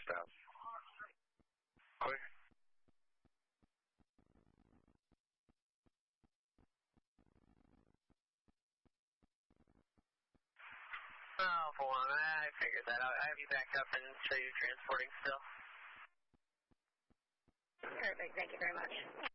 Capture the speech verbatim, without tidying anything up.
stop. Quick. Oh, for one, I figured that out. I have you back up and show you transporting still. Perfect. Thank you very much.